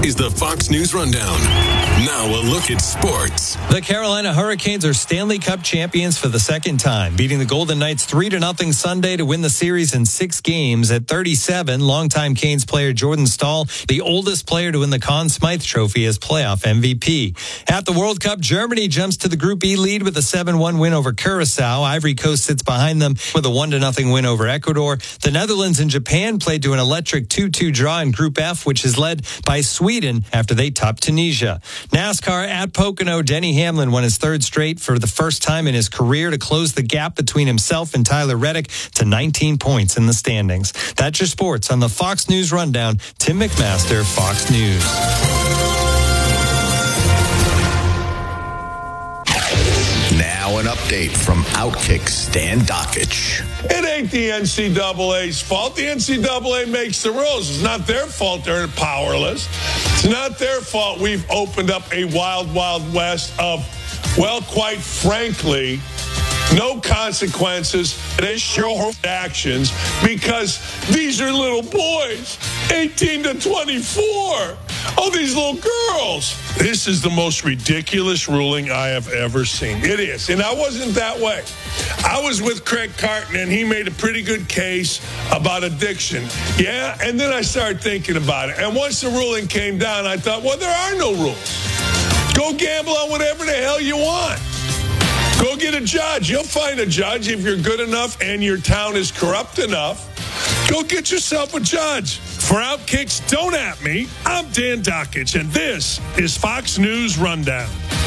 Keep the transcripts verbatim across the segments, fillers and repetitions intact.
is the Fox News Rundown. Now a look at sports. The Carolina Hurricanes are Stanley Cup champions for the second time, beating the Golden Knights three to nothing Sunday to win the series in six games. At thirty-seven, longtime Canes player Jordan Staal, the oldest player to win the Conn Smythe Trophy as playoff M V P. At the World Cup, Germany jumps to the Group E lead with a seven one win over Curacao. Ivory Coast sits behind them with a one to nothing win over Ecuador. The Netherlands and Japan played to an electric two two draw in Group F, which is led by Sweden after they topped Tunisia. NASCAR at Pocono, Denny Hamlin won his third straight for the first time in his career to close the gap between himself and Tyler Reddick to nineteen points in the standings. That's your sports on the Fox News Rundown. Tim McMaster, Fox News. Now an update from Outkick Stan Dakich. It ain't the N C double A's fault. The N C double A makes the rules. It's not their fault they're powerless. It's not their fault we've opened up a wild, wild west of, well, quite frankly, no consequences to your actions because these are little boys, eighteen to twenty-four. Oh, these little girls. This is the most ridiculous ruling I have ever seen. It is. And I wasn't that way. I was with Craig Carton, and he made a pretty good case about addiction. Yeah, and then I started thinking about it. And once the ruling came down, I thought, well, there are no rules. Go gamble on whatever the hell you want. Go get a judge. You'll find a judge if you're good enough and your town is corrupt enough. Go get yourself a judge. For Outkick's Don't At Me, I'm Dan Dakich, and this is Fox News Rundown.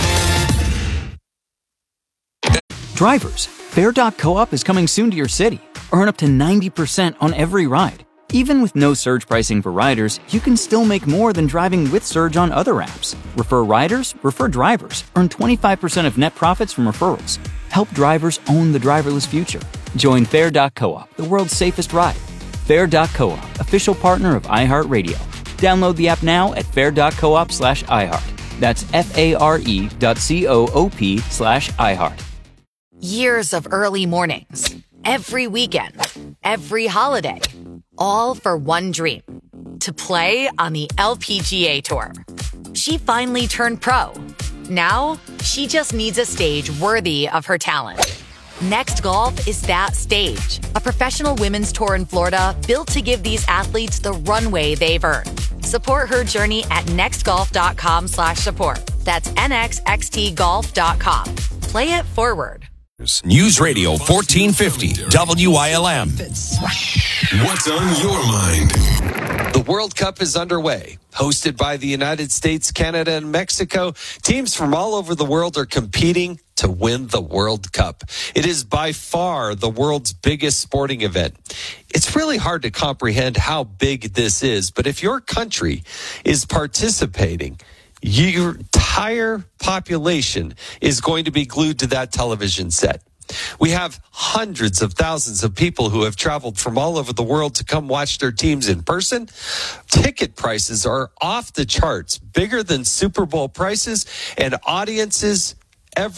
Drivers, Fair dot Co-op is coming soon to your city. Earn up to ninety percent on every ride. Even with no surge pricing for riders, you can still make more than driving with Surge on other apps. Refer riders, refer drivers. Earn twenty-five percent of net profits from referrals. Help drivers own the driverless future. Join Fair dot Co-op, the world's safest ride. Fair dot Co-op, official partner of iHeartRadio. Download the app now at fair dot coop slash iHeart. That's F-A-R-E dot C-O-O-P slash iHeart. Years of early mornings, every weekend, every holiday, all for one dream, to play on the L P G A Tour. She finally turned pro. Now, she just needs a stage worthy of her talent. Next Golf is that stage, a professional women's tour in Florida built to give these athletes the runway they've earned. Support her journey at nextgolf.com slash support. That's N X X T golf dot com. Play it forward. News Radio fourteen fifty W I L M. What's on your mind? The World Cup is underway. Hosted by the United States, Canada, and Mexico, teams from all over the world are competing to win the World Cup. It is by far the world's biggest sporting event. It's really hard to comprehend how big this is, but if your country is participating, your entire population is going to be glued to that television set. We have hundreds of thousands of people who have traveled from all over the world to come watch their teams in person. Ticket prices are off the charts, bigger than Super Bowl prices, and audiences